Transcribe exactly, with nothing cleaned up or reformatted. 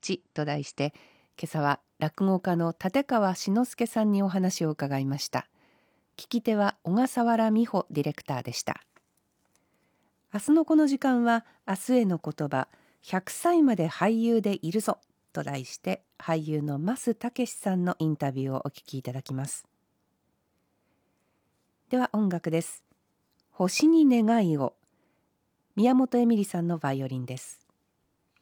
ちと題して、今朝は落語家の立川志の輔さんにお話を伺いました。聞き手は小笠原美穂ディレクターでした。明日のこの時間は、明日への言葉、ひゃくさいまで俳優でいるぞと題して、俳優の増武さんのインタビューをお聞きいただきます。では音楽です。星に願いを。宮本恵美里さんのバイオリンです。